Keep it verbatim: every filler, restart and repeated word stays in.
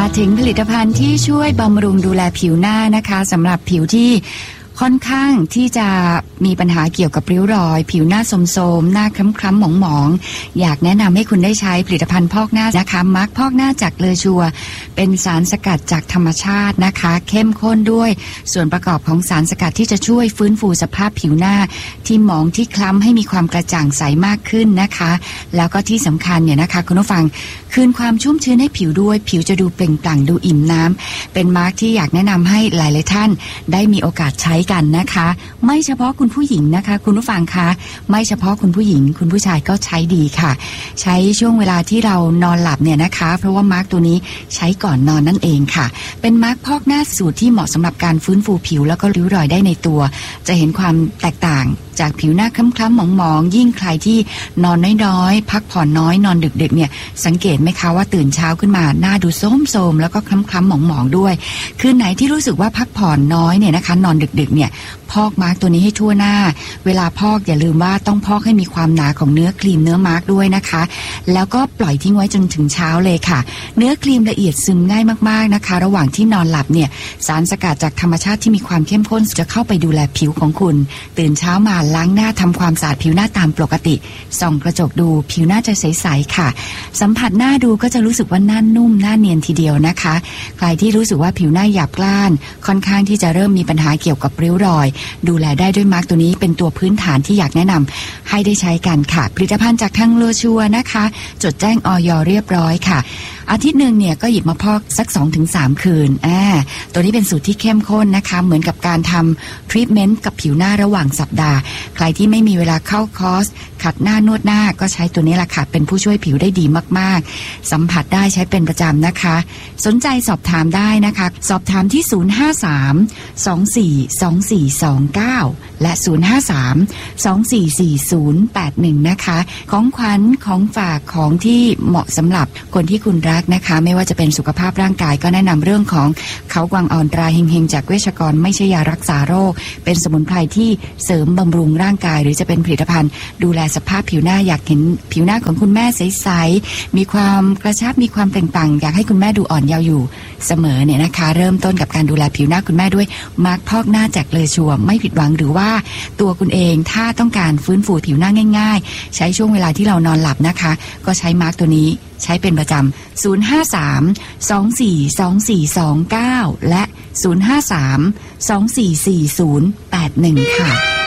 ถึงผลิตภัณฑ์ที่ช่วยบำรุงดูแลผิวหน้านะคะสำหรับผิวที่ค่อนข้างที่จะมีปัญหาเกี่ยวกับริ้วรอยผิวหน้าโทรมๆหน้าคล้ำๆหมองๆอยากแนะนำให้คุณได้ใช้ผลิตภัณฑ์พอกหน้านะคะมาร์คพอกหน้าจากเลอชัวเป็นสารสกัดจากธรรมชาตินะคะเข้มข้นด้วยส่วนประกอบของสารสกัดที่จะช่วยฟื้นฟูสภาพผิวหน้าที่หมองที่คล้ำให้มีความกระจ่างใสมากขึ้นนะคะแล้วก็ที่สำคัญเนี่ยนะคะคุณผู้ฟังคืนความชุ่มชื้นให้ผิวด้วยผิวจะดูเปล่งปลั่งดูอิ่มน้ำเป็นมาร์คที่อยากแนะนำให้หลายๆท่านได้มีโอกาสใช้กันนะคะไม่เฉพาะคุณผู้หญิงนะคะคุณผู้ฟังคะไม่เฉพาะคุณผู้หญิงคุณผู้ชายก็ใช้ดีค่ะใช้ช่วงเวลาที่เรานอนหลับเนี่ยนะคะเพราะว่ามาร์คตัวนี้ใช้ก่อนนอนนั่นเองค่ะเป็นมาร์คพอกหน้าสูตรที่เหมาะสำหรับการฟื้นฟูผิวแล้วก็ริ้วรอยได้ในตัวจะเห็นความแตกต่างจากผิวหน้าคล้ำๆหมองๆยิ่งใครที่นอนน้อยๆพักผ่อนน้อยนอนดึกๆเนี่ยสังเกตไหมคะว่าตื่นเช้าขึ้นมาหน้าดูโทรมๆแล้วก็คล้ำๆหมองๆด้วยคืนไหนที่รู้สึกว่าพักผ่อนน้อยเนี่ยนะคะนอนดึกๆเนี่ยพอกมาร์คตัวนี้ให้ทั่วหน้าเวลาพอกอย่าลืมว่าต้องพอกให้มีความหนาของเนื้อครีมเนื้อมาร์คด้วยนะคะแล้วก็ปล่อยทิ้งไว้จนถึงเช้าเลยค่ะเนื้อครีมละเอียดซึมง่ายมากๆนะคะระหว่างที่นอนหลับเนี่ยสารสกัดจากธรรมชาติที่มีความเข้มข้นจะเข้าไปดูแลผิวของคุณตื่นเช้ามาล้างหน้าทำความสะอาดผิวหน้าตามปกติส่องกระจกดูผิวหน้าจะใสๆค่ะสัมผัสหน้าดูก็จะรู้สึกว่าหน้านุ่มหน้าเนียนทีเดียวนะคะใครที่รู้สึกว่าผิวหน้าหยาบกร้านค่อนข้างที่จะเริ่มมีปัญหาเกี่ยวกับริ้วรอยดูแลได้ด้วยมาร์คตัวนี้เป็นตัวพื้นฐานที่อยากแนะนำให้ได้ใช้กันค่ะผลิตภัณฑ์จากทางเลอชัวนะคะจดแจ้งอย.เรียบร้อยค่ะอาทิตย์หนึ่งเนี่ยก็หยิบมาพอกสัก สองถึงสาม คืนอ่าตัวนี้เป็นสูตรที่เข้มข้นนะคะเหมือนกับการทำทรีทเมนต์กับผิวหน้าระหว่างสัปดาห์ใครที่ไม่มีเวลาเข้าคอร์สขัดหน้านวดหน้าก็ใช้ตัวนี้แหละค่ะเป็นผู้ช่วยผิวได้ดีมากๆสัมผัสได้ใช้เป็นประจำนะคะสนใจสอบถามได้นะคะสอบถามที่ศูนย์ ห้า สาม สอง สี่ สอง สี่ สอง เก้าและศูนย์ ห้า สาม สอง สี่ สี่ ศูนย์ แปด หนึ่งนะคะของขวัญของฝากของที่เหมาะสำหรับคนที่คุณรักนะคะไม่ว่าจะเป็นสุขภาพร่างกายก็แนะนำเรื่องของเขากวางอ่อนตราเฮงๆจากเวชกรไม่ใช่ยารักษาโรคเป็นสมุนไพรที่เสริมบำรุงร่างกายหรือจะเป็นผลิตภัณฑ์ดูแลสภาพผิวหน้าอยากเห็นผิวหน้าของคุณแม่ใสๆมีความกระชับมีความเปล่งปลั่งอยากให้คุณแม่ดูอ่อนเยาว์อยู่เสมอเนี่ยนะคะเริ่มต้นกับการดูแลผิวหน้าคุณแม่ด้วยมาร์คพอกหน้าจากเลอชัวไม่ผิดหวังหรือว่าตัวคุณเองถ้าต้องการฟื้นฟูผิวหน้าง่ายๆใช้ช่วงเวลาที่เรานอนหลับนะคะก็ใช้มาร์คตัวนี้ใช้เป็นประจำศูนย์ ห้า สาม สอง สี่ สอง สี่ สอง เก้าและศูนย์ ห้า สาม สอง สี่ สี่ ศูนย์ แปด หนึ่งค่ะ